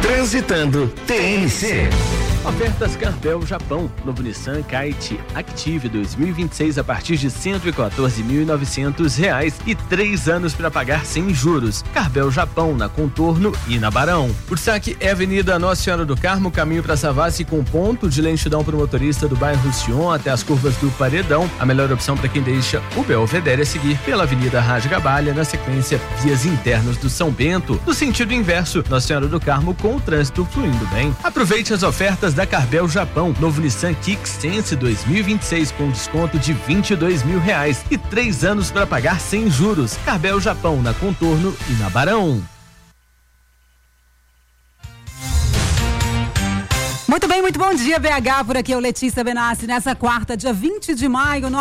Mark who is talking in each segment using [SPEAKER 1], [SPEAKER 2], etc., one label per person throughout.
[SPEAKER 1] Transitando TNC.
[SPEAKER 2] Ofertas Carvel Japão. Novo Nissan Kite Active 2026 a partir de R$ 114.900 e 3 anos para pagar sem juros. Carvel Japão, na Contorno e na Barão. O destaque é Avenida Nossa Senhora do Carmo, caminho para Savassi, com ponto de lentidão para o motorista do bairro Sion até as curvas do Paredão. A melhor opção para quem deixa o Belvedere é seguir pela Avenida Rasgabalha, na sequência vias internas do São Bento. No sentido inverso, Nossa Senhora do Carmo, com o trânsito fluindo bem. Aproveite as ofertas da Carvel Japão. Novo Nissan Kicks Sense 2026 com desconto de R$22.000 e 3 anos para pagar sem juros. Carvel Japão, na Contorno e na Barão.
[SPEAKER 3] Muito bem, muito bom dia, BH. Por aqui é o Letícia Benassi. Nessa quarta, dia 20 de maio,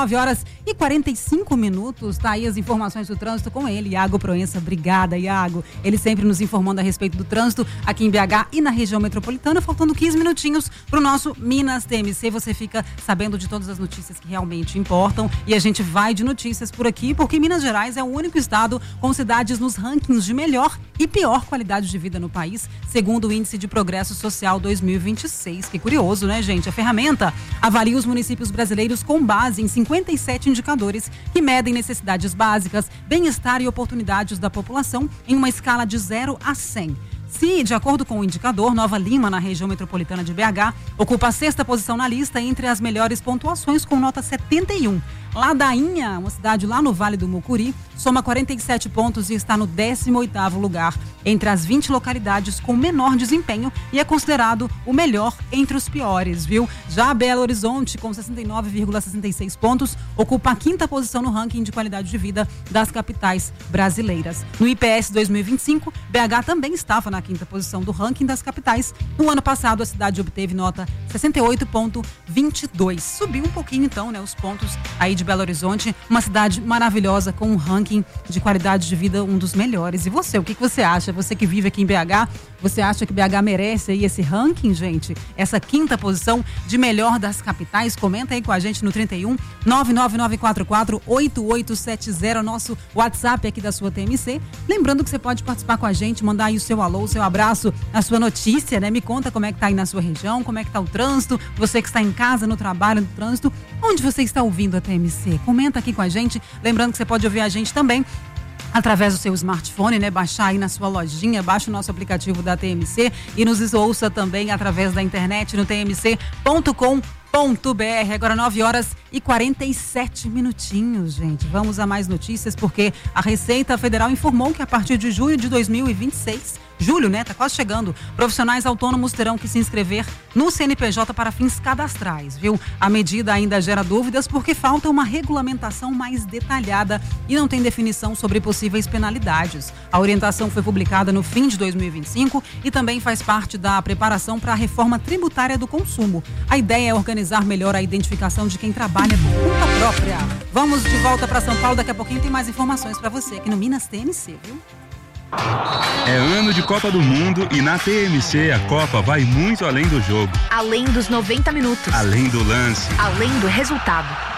[SPEAKER 3] 9h45. Tá aí as informações do trânsito com ele, Iago Proença. Obrigada, Iago. Ele sempre nos informando a respeito do trânsito aqui em BH e na região metropolitana. Faltando 15 minutinhos pro nosso Minas TMC. Você fica sabendo de todas as notícias que realmente importam. E a gente vai de notícias por aqui, porque Minas Gerais é o único estado com cidades nos rankings de melhor e pior qualidade de vida no país, segundo o Índice de Progresso Social 2026. Que curioso, né, gente? A ferramenta avalia os municípios brasileiros com base em 57 indicadores que medem necessidades básicas, bem-estar e oportunidades da população em uma escala de 0 a 100. Se, de acordo com o indicador, Nova Lima, na região metropolitana de BH, ocupa a 6ª posição na lista entre as melhores pontuações com nota 71. Ladainha, uma cidade lá no Vale do Mucuri, soma 47 pontos e está no 18º lugar entre as 20 localidades com menor desempenho e é considerado o melhor entre os piores, viu? Já Belo Horizonte, com 69,66 pontos, ocupa a 5ª posição no ranking de qualidade de vida das capitais brasileiras. No IPS 2025, BH também estava na 5ª posição do ranking das capitais. No ano passado, a cidade obteve nota 68,22. Subiu um pouquinho, então, né, os pontos aí de Belo Horizonte, uma cidade maravilhosa com um ranking de qualidade de vida um dos melhores. E você, o que você acha? Você que vive aqui em BH, você acha que BH merece aí esse ranking, gente? Essa 5ª posição de melhor das capitais? Comenta aí com a gente no 31 99944 8870, nosso WhatsApp aqui da sua TMC. Lembrando que você pode participar com a gente, mandar aí o seu alô, o seu abraço, a sua notícia, né? Me conta como é que tá aí na sua região, como é que tá o trânsito, você que está em casa, no trabalho, no trânsito, onde você está ouvindo a TMC? Comenta aqui com a gente. Lembrando que você pode ouvir a gente também através do seu smartphone, né? Baixar aí na sua lojinha, baixa o nosso aplicativo da TMC e nos ouça também através da internet no tmc.com.br. Agora 9h47, gente. Vamos a mais notícias, porque a Receita Federal informou que a partir de julho de 2026, julho, né? Tá quase chegando. Profissionais autônomos terão que se inscrever no CNPJ para fins cadastrais, viu? A medida ainda gera dúvidas porque falta uma regulamentação mais detalhada e não tem definição sobre possíveis penalidades. A orientação foi publicada no fim de 2025 e também faz parte da preparação para a reforma tributária do consumo. A ideia é organizar melhor a identificação de quem trabalha por conta própria. Vamos de volta para São Paulo. Daqui a pouquinho tem mais informações para você aqui no Minas TMC, viu?
[SPEAKER 4] É ano de Copa do Mundo e na TMC a Copa vai muito além do jogo.
[SPEAKER 5] Além dos 90 minutos.
[SPEAKER 4] Além do lance.
[SPEAKER 5] Além do resultado.